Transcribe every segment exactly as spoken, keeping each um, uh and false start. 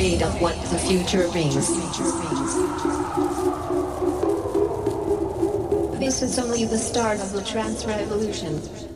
afraid of what the future brings. This is only the start of the trans revolution.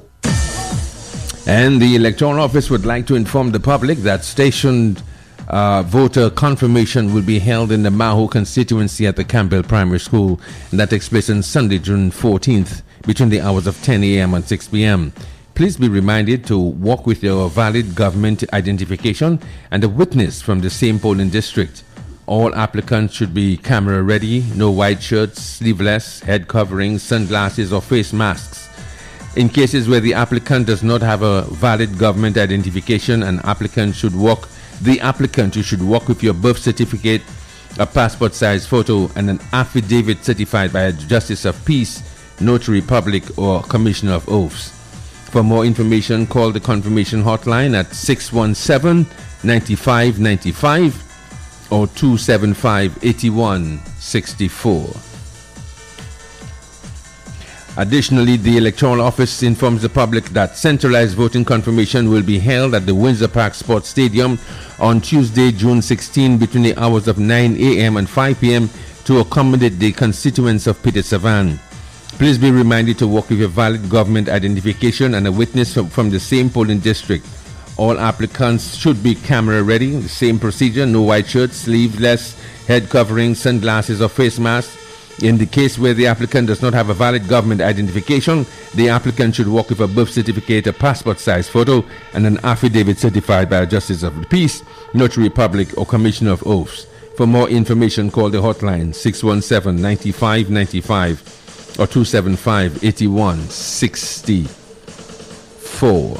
And the Electoral Office would like to inform the public that stationed uh, voter confirmation will be held in the Maho constituency at the Campbell Primary School. And that takes place on Sunday, June fourteenth, between the hours of ten a.m. and six p.m. Please be reminded to walk with your valid government identification and a witness from the same polling district. All applicants should be camera ready, no white shirts, sleeveless, head coverings, sunglasses or face masks. In cases where the applicant does not have a valid government identification, an applicant should walk, the applicant you should walk with your birth certificate, a passport size photo and an affidavit certified by a Justice of Peace, Notary Public or Commissioner of Oaths. For more information, call the confirmation hotline at six one seven, nine five nine five or two seven five, eight one six four. Additionally, the Electoral Office informs the public that centralized voting confirmation will be held at the Windsor Park Sports Stadium on Tuesday, June sixteenth, between the hours of nine a.m. and five p.m. to accommodate the constituents of Petite Savanne. Please be reminded to walk with your valid government identification and a witness from, from the same polling district. All applicants should be camera ready. The same procedure, no white shirts, sleeveless, head covering, sunglasses or face masks. In the case where the applicant does not have a valid government identification, the applicant should walk with a birth certificate, a passport size photo and an affidavit certified by a Justice of the Peace, Notary Public or Commissioner of Oaths. For more information, call the hotline six one seven, nine five nine five or two seven five, eight one six four.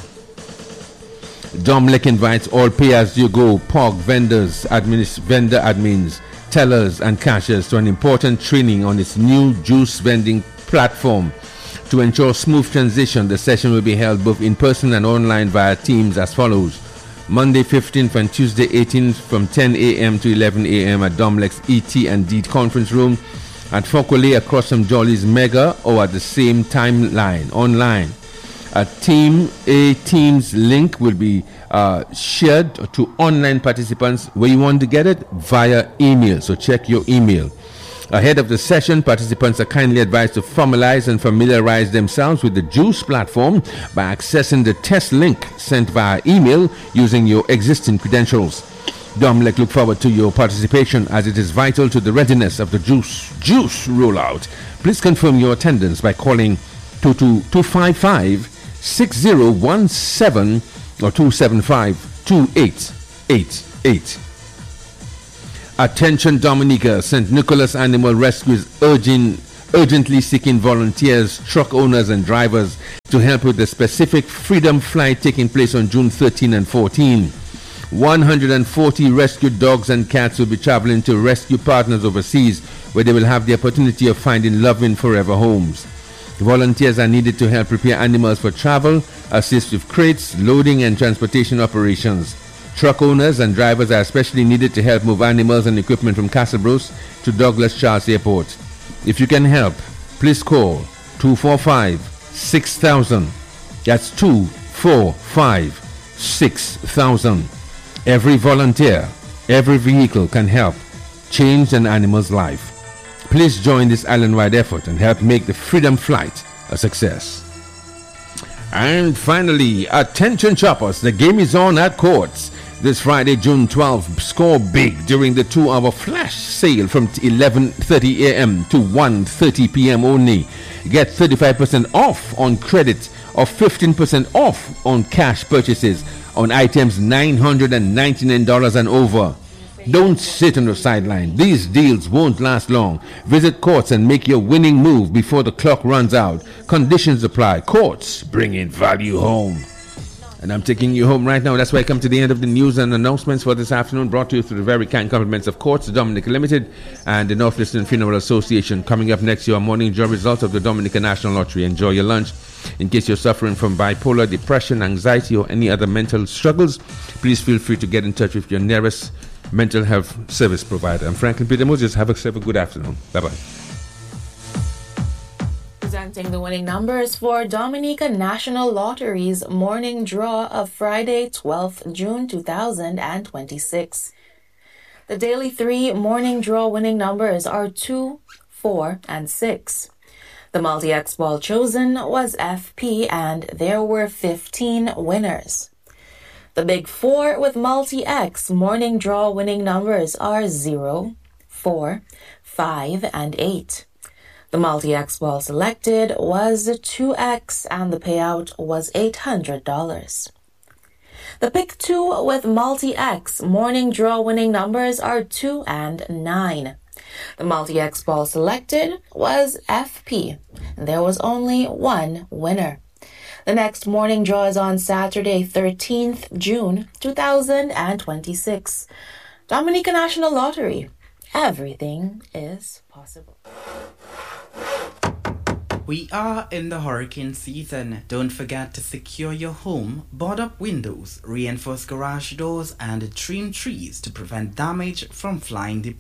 Domlec invites all pay-as-you-go P O G vendors, administ- vendor admins, tellers and cashiers to an important training on its new juice vending platform. To ensure smooth transition, the session will be held both in person and online via Teams as follows. Monday fifteenth and Tuesday eighteenth from ten a.m. to eleven a.m. at Domlec's E T and D conference room at Fokole across from Jolly's Mega or at the same timeline online. A team a Teams link will be uh, shared to online participants where you want to get it via email. So check your email. Ahead of the session, participants are kindly advised to formalize and familiarize themselves with the Juice platform by accessing the test link sent via email using your existing credentials. Domlec look forward to your participation as it is vital to the readiness of the Juice Juice rollout. Please confirm your attendance by calling two two two five five six zero one seven or two seven five, two eight eight eight. Attention Dominica, Saint Nicholas Animal Rescue is urging, urgently seeking volunteers, truck owners and drivers to help with the specific Freedom Flight taking place on June thirteenth and fourteenth. one hundred forty rescued dogs and cats will be traveling to rescue partners overseas where they will have the opportunity of finding loving forever homes. Volunteers are needed to help prepare animals for travel, assist with crates, loading and transportation operations. Truck owners and drivers are especially needed to help move animals and equipment from Castlebros to Douglas Charles Airport. If you can help, please call two four five, six thousand. That's two four five, six thousand. Every volunteer, every vehicle can help change an animal's life. Please join this island-wide effort and help make the Freedom Flight a success. And finally, attention shoppers, the game is on at Courts. This Friday, June twelfth, score big during the two-hour flash sale from eleven thirty a.m. to one thirty p.m. only. Get thirty-five percent off on credit or fifteen percent off on cash purchases on items nine hundred ninety-nine dollars and over. Don't sit on the sideline. These deals won't last long. Visit Courts and make your winning move before the clock runs out. Conditions apply. Courts, bringing value home. And I'm taking you home right now. That's why I come to the end of the news and announcements for this afternoon, brought to you through the very kind compliments of Courts, Dominica Limited, and the North Eastern Funeral Association. Coming up next, your morning draw results of the Dominica National Lottery. Enjoy your lunch. In case you're suffering from bipolar, depression, anxiety, or any other mental struggles, please feel free to get in touch with your nearest mental health service provider. I'm Franklin Peter Moses. Have a, have a good afternoon. Bye-bye. Presenting the winning numbers for Dominica National Lottery's morning draw of Friday, twelfth of June two thousand twenty-six. The daily three morning draw winning numbers are two, four, and six. The multi-X ball chosen was F P, and there were fifteen winners. The big four with multi-X morning draw winning numbers are zero, four, five, and eight. The multi-X ball selected was two X, and the payout was eight hundred dollars. The pick two with multi-X morning draw winning numbers are two and nine. The multi-X ball selected was F P, and there was only one winner. The next morning draw is on Saturday, thirteenth June two thousand twenty-six. Dominica National Lottery. Everything is possible. We are in the hurricane season. Don't forget to secure your home, board up windows, reinforce garage doors, and trim trees to prevent damage from flying debris.